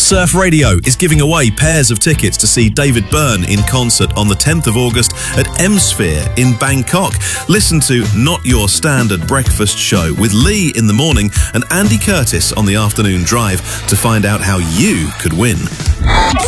Surf Radio is giving away pairs of tickets to see David Byrne in concert on the 10th of August at M-Sphere in Bangkok. Listen to Not Your Standard Breakfast Show with Lee in the morning and Andy Curtis on the afternoon drive to find out how you could win.